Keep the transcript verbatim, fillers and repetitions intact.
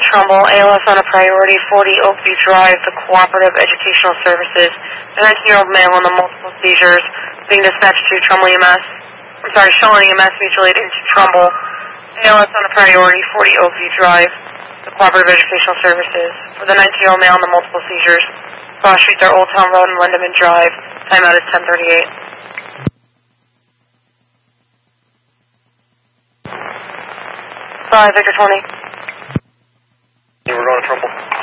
Trumbull, A L S on a priority, forty Oakview Drive, the Cooperative Educational Services. The nineteen-year-old male on the multiple seizures being dispatched to Trumbull E M S. I'm sorry, Shoreline E M S mutual aid into Trumbull. A L S on a priority, forty Oakview Drive, the Cooperative Educational Services. For the nineteen-year-old male on the multiple seizures, cross streets are Old Town Road and Lindeman Drive. Timeout is ten thirty-eight. Five, Victor twenty. Yeah, we're going to Trumbull.